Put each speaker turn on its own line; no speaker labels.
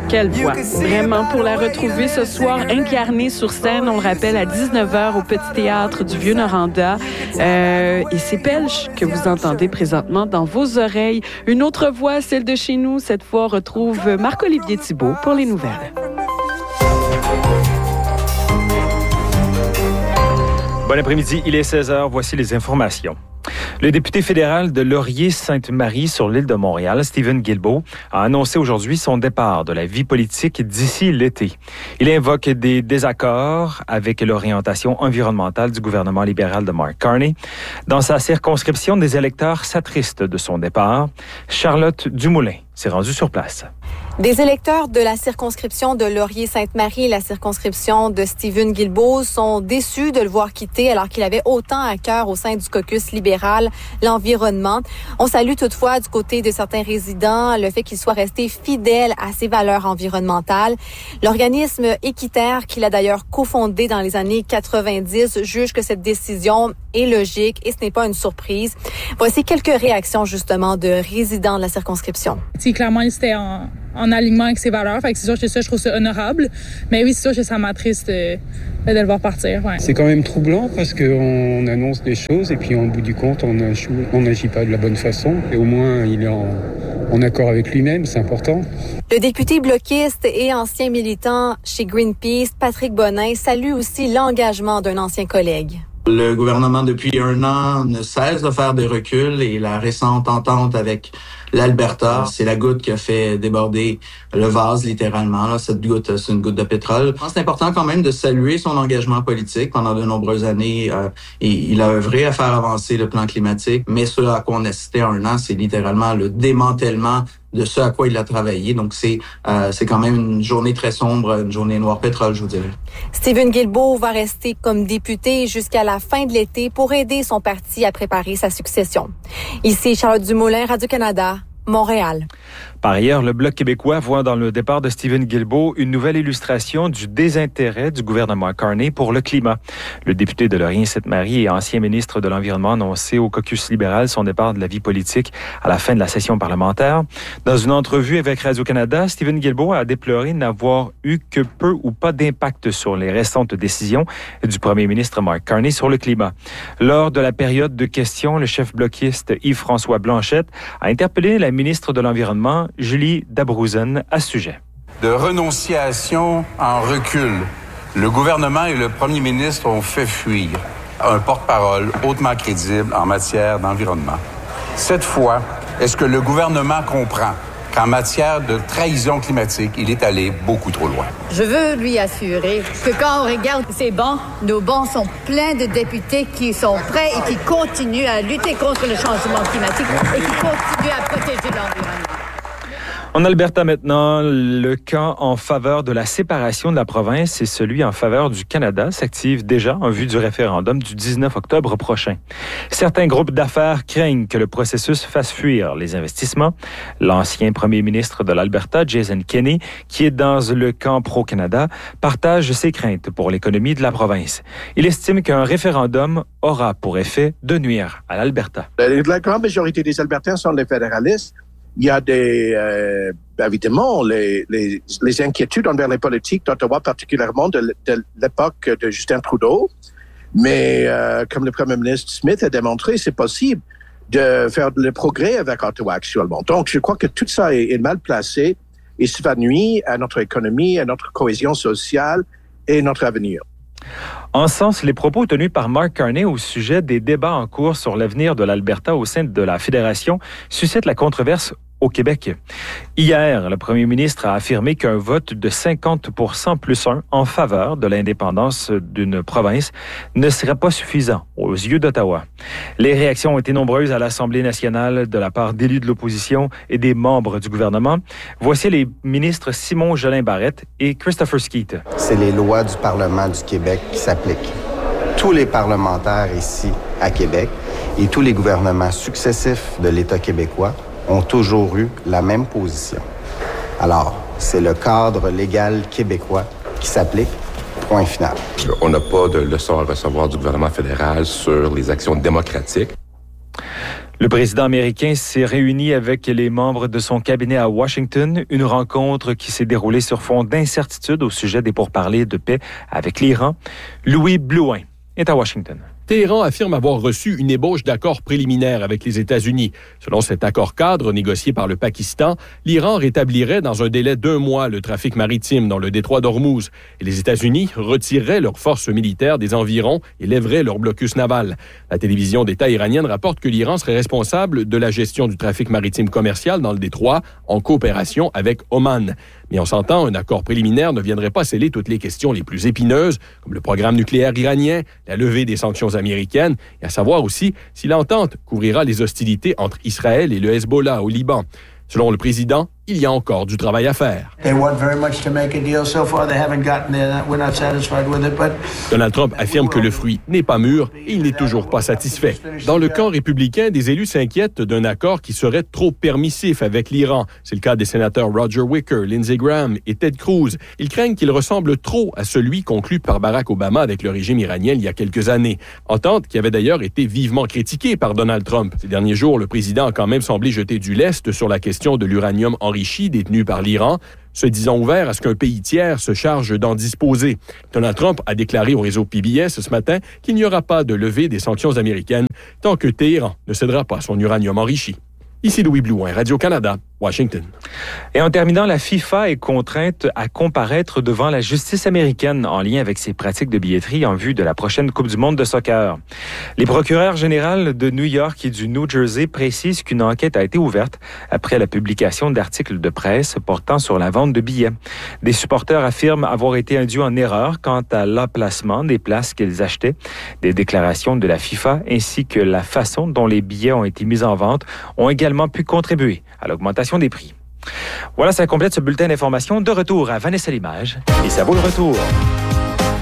Quelle voix! Vraiment, pour la retrouver ce soir, incarnée sur scène, on le rappelle, à 19h au Petit Théâtre du Vieux-Noranda. Et c'est Pelche que vous entendez présentement dans vos oreilles. Une autre voix, celle de chez nous, cette fois, on retrouve Marc-Olivier Thibault pour les nouvelles.
Bon après-midi, il est 16h, voici les informations. Le député fédéral de Laurier-Sainte-Marie sur l'île de Montréal, Stephen Guilbeault, a annoncé aujourd'hui son départ de la vie politique d'ici l'été. Il invoque des désaccords avec l'orientation environnementale du gouvernement libéral de Mark Carney. Dans sa circonscription, des électeurs s'attristent de son départ. Charlotte Dumoulin s'est rendue sur place.
Des électeurs de la circonscription de Laurier-Sainte-Marie et la circonscription de Stephen Guilbeault sont déçus de le voir quitter alors qu'il avait autant à cœur au sein du caucus libéral l'environnement. On salue toutefois du côté de certains résidents le fait qu'il soit resté fidèle à ses valeurs environnementales. L'organisme Équiterre, qu'il a d'ailleurs cofondé dans les années 90, juge que cette décision est logique et ce n'est pas une surprise. Voici quelques réactions justement de résidents de la circonscription.
Clairement, c'était en alignement avec ses valeurs. Fait que c'est sûr que ça, je trouve ça honorable. Mais oui, c'est sûr que ça m'attriste de le voir partir. Ouais.
C'est quand même troublant parce qu'on annonce des choses et puis au bout du compte, on n'agit pas de la bonne façon. Et au moins, il est en accord avec lui-même, c'est important.
Le député bloquiste et ancien militant chez Greenpeace, Patrick Bonin, salue aussi l'engagement d'un ancien collègue.
Le gouvernement, depuis 1 an, ne cesse de faire des reculs et la récente entente avec l'Alberta, c'est la goutte qui a fait déborder le vase, littéralement. Là, cette goutte, c'est une goutte de pétrole. Je pense que c'est important quand même de saluer son engagement politique. Pendant de nombreuses années, il a œuvré à faire avancer le plan climatique, mais ce à quoi on assistait 1 an, c'est littéralement le démantèlement de ce à quoi il a travaillé. Donc, c'est quand même une journée très sombre, une journée noire pétrole, je vous dirais.
Stephen Guilbeault va rester comme député jusqu'à la fin de l'été pour aider son parti à préparer sa succession. Ici Charlotte Dumoulin, Radio-Canada, Montréal.
Par ailleurs, le Bloc québécois voit dans le départ de Stephen Guilbeault une nouvelle illustration du désintérêt du gouvernement Carney pour le climat. Le député de Laurier-Sainte-Marie et ancien ministre de l'Environnement a annoncé au caucus libéral son départ de la vie politique à la fin de la session parlementaire. Dans une entrevue avec Radio-Canada, Stephen Guilbeault a déploré n'avoir eu que peu ou pas d'impact sur les récentes décisions du premier ministre Mark Carney sur le climat. Lors de la période de questions, le chef bloquiste Yves-François Blanchette a interpellé la ministre de l'Environnement, Julie Dabrouzen, à ce sujet.
De renonciation en recul, le gouvernement et le premier ministre ont fait fuir un porte-parole hautement crédible en matière d'environnement. Cette fois, est-ce que le gouvernement comprend qu'en matière de trahison climatique, il est allé beaucoup trop loin?
Je veux lui assurer que quand on regarde ces bancs, nos bancs sont pleins de députés qui sont prêts et qui continuent à lutter contre le changement climatique et qui continuent à protéger l'environnement.
En Alberta maintenant, le camp en faveur de la séparation de la province et celui en faveur du Canada s'activent déjà en vue du référendum du 19 octobre prochain. Certains groupes d'affaires craignent que le processus fasse fuir les investissements. L'ancien premier ministre de l'Alberta, Jason Kenney, qui est dans le camp pro-Canada, partage ses craintes pour l'économie de la province. Il estime qu'un référendum aura pour effet de nuire à l'Alberta.
La grande majorité des Albertains sont des fédéralistes. Il y a évidemment les inquiétudes envers les politiques d'Ottawa, particulièrement de l'époque de Justin Trudeau. Mais comme le premier ministre Smith a démontré, c'est possible de faire le progrès avec Ottawa actuellement. Donc, je crois que tout ça est mal placé et ça va nuire à notre économie, à notre cohésion sociale et notre avenir.
En sens, les propos tenus par Mark Carney au sujet des débats en cours sur l'avenir de l'Alberta au sein de la Fédération suscitent la controverse au Québec. Hier, le premier ministre a affirmé qu'un vote de 50% plus 1 en faveur de l'indépendance d'une province ne serait pas suffisant aux yeux d'Ottawa. Les réactions ont été nombreuses à l'Assemblée nationale de la part d'élus de l'opposition et des membres du gouvernement. Voici les ministres Simon Jolin-Barrette et Christopher Skeete.
C'est les lois du Parlement du Québec qui s'appliquent. Tous les parlementaires ici à Québec et tous les gouvernements successifs de l'État québécois ont toujours eu la même position. Alors, c'est le cadre légal québécois qui s'applique, point final.
On n'a pas de leçon à recevoir du gouvernement fédéral sur les actions démocratiques.
Le président américain s'est réuni avec les membres de son cabinet à Washington, une rencontre qui s'est déroulée sur fond d'incertitude au sujet des pourparlers de paix avec l'Iran. Louis Blouin est à Washington.
Téhéran affirme avoir reçu une ébauche d'accord préliminaire avec les États-Unis. Selon cet accord-cadre négocié par le Pakistan, l'Iran rétablirait dans un délai d'1 mois le trafic maritime dans le détroit d'Ormuz et les États-Unis retireraient leurs forces militaires des environs et lèveraient leur blocus naval. La télévision d'État iranienne rapporte que l'Iran serait responsable de la gestion du trafic maritime commercial dans le détroit en coopération avec Oman. Mais on s'entend, un accord préliminaire ne viendrait pas sceller toutes les questions les plus épineuses, comme le programme nucléaire iranien, la levée des sanctions américaines, et à savoir aussi si l'entente couvrira les hostilités entre Israël et le Hezbollah au Liban. Selon le président, il y a encore du travail à faire. Donald Trump affirme que le fruit n'est pas mûr et il n'est toujours pas satisfait. Dans le camp républicain, des élus s'inquiètent d'un accord qui serait trop permissif avec l'Iran. C'est le cas des sénateurs Roger Wicker, Lindsey Graham et Ted Cruz. Ils craignent qu'il ressemble trop à celui conclu par Barack Obama avec le régime iranien il y a quelques années. Entente qui avait d'ailleurs été vivement critiquée par Donald Trump. Ces derniers jours, le président a quand même semblé jeter du lest sur la question de l'uranium enrichi détenu par l'Iran, se disant ouvert à ce qu'un pays tiers se charge d'en disposer. Donald Trump a déclaré au réseau PBS ce matin qu'il n'y aura pas de levée des sanctions américaines tant que Téhéran ne cédera pas son uranium enrichi. Ici Louis Blouin, Radio-Canada, Washington.
Et en terminant, la FIFA est contrainte à comparaître devant la justice américaine en lien avec ses pratiques de billetterie en vue de la prochaine Coupe du monde de soccer. Les procureurs généraux de New York et du New Jersey précisent qu'une enquête a été ouverte après la publication d'articles de presse portant sur la vente de billets. Des supporters affirment avoir été induits en erreur quant à l'emplacement des places qu'ils achetaient. Des déclarations de la FIFA ainsi que la façon dont les billets ont été mis en vente ont également pu contribuer à l'augmentation des prix. Voilà, ça complète ce bulletin d'information. De retour à Vanessa Limage et ça vaut le retour.